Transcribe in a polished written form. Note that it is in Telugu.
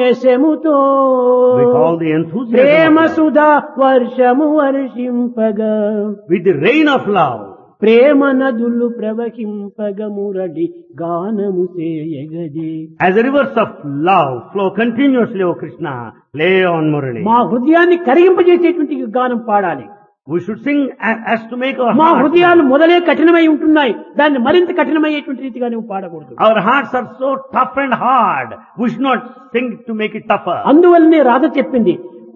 ఆవేశముతో with all the enthusiasm Prema of love, Sudha వర్షము వర్షింపగా with the rain of love, ప్రేమ నదులు ప్రవహింపగ మురళి గానము చేయగది. as the rivers of love flow continuously, O Krishna, play on Murali. మా హృదయాన్ని కరిగింపజేసేటువంటి గానం పాడాలి. We should sing as to make our మా hearts. హృదయాలు మొదలే కఠినమై ఉంటున్నాయి, దాన్ని మరింత కఠినమయ్యేటువంటి రీతిగా నువ్వు పాడకూడదు. Our hearts are so tough and hard. We should not sing to make it tougher. అందువల్లనే రాధ చెప్పింది,